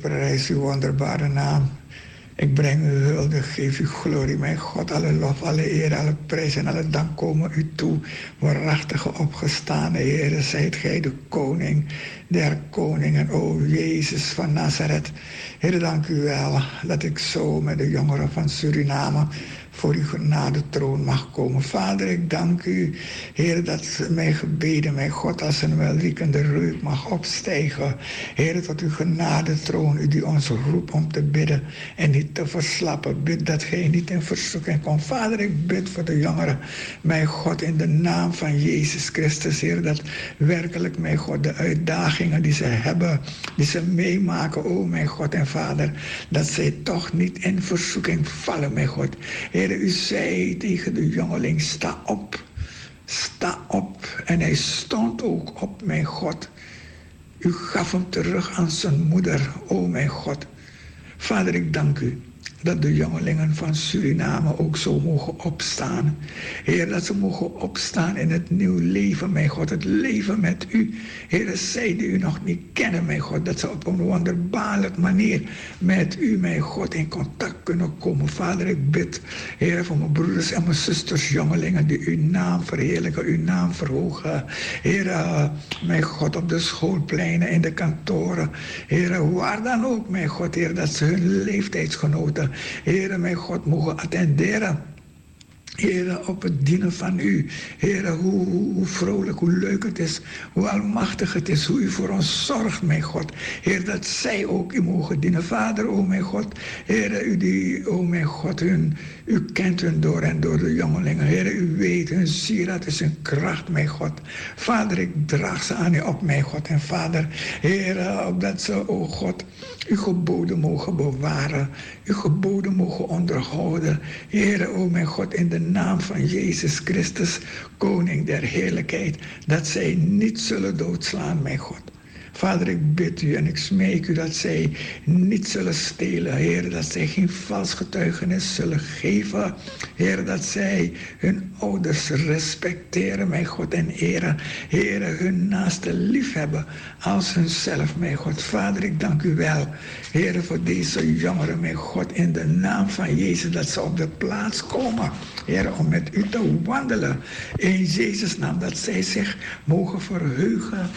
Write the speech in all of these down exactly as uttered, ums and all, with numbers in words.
prijs uw wonderbare naam. Ik breng u hulde, geef u glorie, mijn God. Alle lof, alle eer, alle prijs en alle dank komen u toe. Waarachtige opgestane Heere, zijt gij de koning der koningen. O Jezus van Nazareth. Heer, dank u wel dat ik zo met de jongeren van Suriname voor uw genadetroon mag komen. Vader, ik dank u, Heer, dat mijn gebeden, mijn God, als een welriekende reuk mag opstijgen. Heer, tot uw genadetroon, u die ons roept om te bidden en niet te verslappen. Bid dat gij niet in verzoeking komt. Vader, ik bid voor de jongeren, mijn God, in de naam van Jezus Christus, Heer, dat werkelijk, mijn God, de uitdagingen die ze hebben, die ze meemaken, o mijn God en Vader, dat zij toch niet in verzoeking vallen, mijn God. Heer, u zei tegen de jongeling, sta op, sta op. En hij stond ook op, mijn God. U gaf hem terug aan zijn moeder, o mijn God. Vader, ik dank u dat de jongelingen van Suriname ook zo mogen opstaan. Heer, dat ze mogen opstaan in het nieuw leven, mijn God. Het leven met u. Heer, zij die u nog niet kennen, mijn God. Dat ze op een wonderbaarlijke manier met u, mijn God, in contact kunnen komen. Vader, ik bid, Heer, voor mijn broeders en mijn zusters, jongelingen, die uw naam verheerlijken, uw naam verhogen. Heer, uh, mijn God, op de schoolpleinen, in de kantoren. Heer, waar dan ook, mijn God, Heer, dat ze hun leeftijdsgenoten, Heere, mijn God, mogen attenderen. Heere, op het dienen van u. Heere, hoe, hoe, hoe vrolijk, hoe leuk het is. Hoe almachtig het is. Hoe u voor ons zorgt, mijn God. Heer, dat zij ook u mogen dienen. Vader, o mijn God. Heere, u die, o mijn God, hun, u kent hun door en door de jongelingen. Heere, u weet, hun sieraad is hun kracht, mijn God. Vader, ik draag ze aan u op, mijn God. En Vader, Heere, opdat ze, o God, uw geboden mogen bewaren. Uw geboden mogen onderhouden. Heere, o mijn God, in de naam van Jezus Christus, koning der heerlijkheid, dat zij niet zullen doodslaan, mijn God. Vader, ik bid u en ik smeek u dat zij niet zullen stelen. Heer, dat zij geen vals getuigenis zullen geven. Heer, dat zij hun ouders respecteren, mijn God, en eren. Heer, hun naaste lief hebben als hunzelf, mijn God. Vader, ik dank u wel, Heer, voor deze jongeren, mijn God, in de naam van Jezus, dat ze op de plaats komen, Heer, om met u te wandelen. In Jezus' naam, dat zij zich mogen verheugen,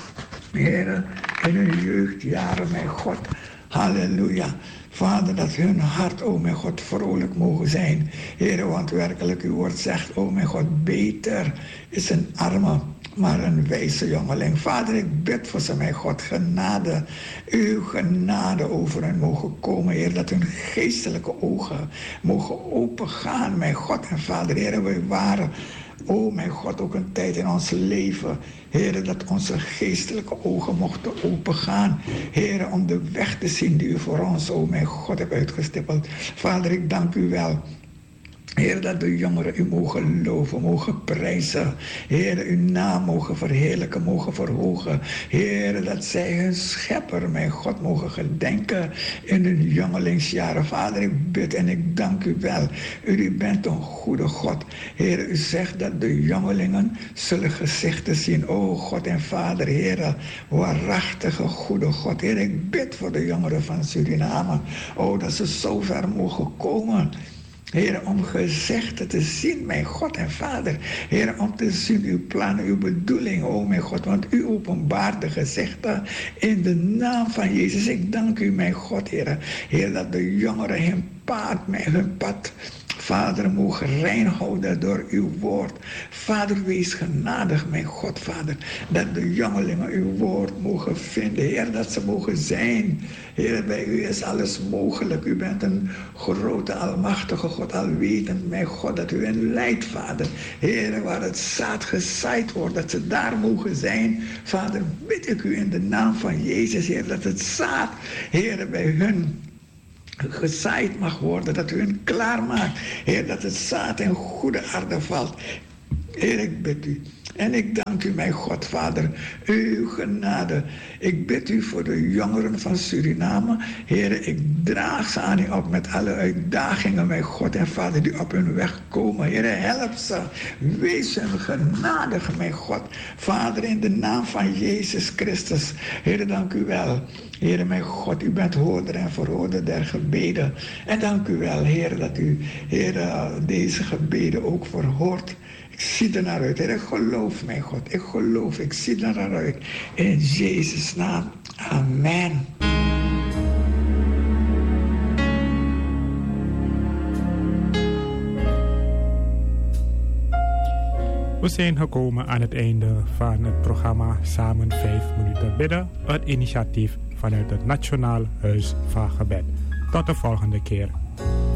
Heer, in hun jeugdjaren, mijn God. Halleluja. Vader, dat hun hart, o mijn God, vrolijk mogen zijn. Heer, want werkelijk uw woord zegt, o mijn God, beter is een arme, maar een wijze jongeling. Vader, ik bid voor ze, mijn God, genade. Uw genade over hen mogen komen, Heer, dat hun geestelijke ogen mogen opengaan, mijn God en Vader. Heer, wij waren, o mijn God, ook een tijd in ons leven, Heer, dat onze geestelijke ogen mochten opengaan. Heer, om de weg te zien die u voor ons, o mijn God, hebt uitgestippeld. Vader, ik dank u wel, Heer, dat de jongeren u mogen loven, mogen prijzen. Heer, uw naam mogen verheerlijken, mogen verhogen. Heer, dat zij hun schepper, mijn God, mogen gedenken in hun jongelingsjaren. Vader, ik bid en ik dank u wel. U bent een goede God. Heer, u zegt dat de jongelingen zullen gezichten zien. O God en Vader, Heer, waarachtige goede God. Heer, ik bid voor de jongeren van Suriname. O, dat ze zo ver mogen komen, Heer, om gezichten te zien, mijn God en Vader. Heer, om te zien uw plannen, uw bedoeling, o mijn God. Want u openbaart de gezichten in de naam van Jezus. Ik dank u, mijn God, Heer. Heer, dat de jongeren hun pad, hun pad, Vader, mogen reinhouden door uw woord. Vader, wees genadig, mijn God, Vader, dat de jongelingen uw woord mogen vinden. Heer, dat ze mogen zijn. Heer, bij u is alles mogelijk. U bent een grote, almachtige God, alwetend, mijn God, dat u hen leidt, Vader. Heer, waar het zaad gezaaid wordt, dat ze daar mogen zijn. Vader, bid ik u in de naam van Jezus, Heer, dat het zaad, Heer, bij hun gezaaid mag worden, dat u hen klaarmaakt. Heer, dat het zaad in goede aarde valt. Heer, ik bid u. En ik dank u, mijn God, Vader, uw genade. Ik bid u voor de jongeren van Suriname. Heer, ik draag ze aan u op met alle uitdagingen, mijn God en Vader, die op hun weg komen. Heer, help ze. Wees hun genadig, mijn God. Vader, in de naam van Jezus Christus. Heer, dank u wel. Heer mijn God, u bent hoorder en verhoorder der gebeden. En dank u wel, Heer, dat u, Heer, deze gebeden ook verhoort. Ik zie er naar uit, Heer. Ik geloof, mijn God. Ik geloof, ik zie er naar uit. In Jezus' naam. Amen. We zijn gekomen aan het einde van het programma Samen vijf minuten bidden. Een initiatief vanuit het Nationaal Huis van Gebed. Tot de volgende keer.